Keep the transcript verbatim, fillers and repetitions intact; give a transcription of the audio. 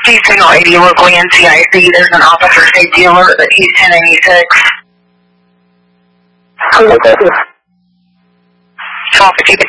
East Signal eighty, local N C I C. There's an officer safety alert at East ten eighty-six. Okay. So if you could